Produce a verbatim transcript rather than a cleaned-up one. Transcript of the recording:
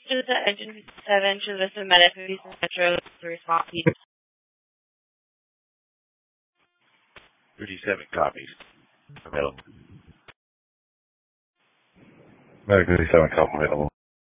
to the Engine fifty-seven to listen Medic fifty-seven Metro to respond to fifty-seven copies. Available. Medic fifty-seven, copy available.